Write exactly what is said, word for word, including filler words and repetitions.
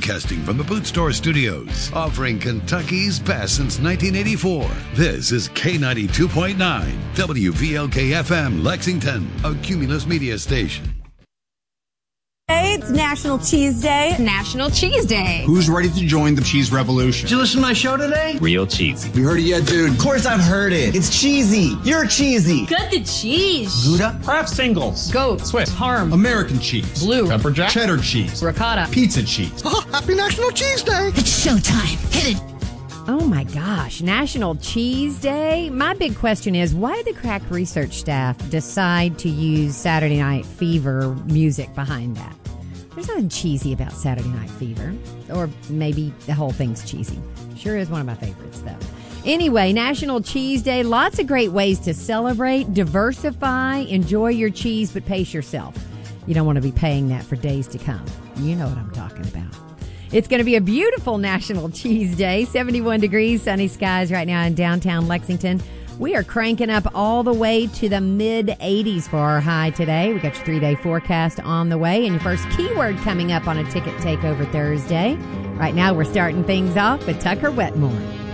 Broadcasting from the Boot Store Studios, offering Kentucky's best since nineteen eighty-four. This is K ninety-two point nine, W V L K F M, Lexington, a Cumulus media station. Hey, it's National Cheese Day. National Cheese Day. Who's ready to join the cheese revolution? Did you listen to my show today? Real cheesy. You heard it yet, dude? Of course I've heard it. It's cheesy. You're cheesy. Cut the cheese. Gouda. Kraft singles. Goat. Swiss. Parm. American cheese. Blue. Pepper jack. Cheddar cheese. Ricotta. Pizza cheese. Oh, happy National Cheese Day. It's showtime. Hit it. Oh my gosh, National Cheese Day. My big question is, why did the crack research staff decide to use Saturday Night Fever music behind that? There's nothing cheesy about Saturday Night Fever. Or maybe the whole thing's cheesy. Sure is one of my favorites, though. Anyway, National Cheese Day. Lots of great ways to celebrate, diversify, enjoy your cheese, but pace yourself. You don't want to be paying that for days to come. You know what I'm talking about. It's going to be a beautiful National Cheese Day. seventy-one degrees, sunny skies right now in downtown Lexington. We are cranking up all the way to the mid eighties for our high today. We got your three-day forecast on the way and your first keyword coming up on a Ticket Takeover Thursday. Right now, we're starting things off with Tucker Wetmore.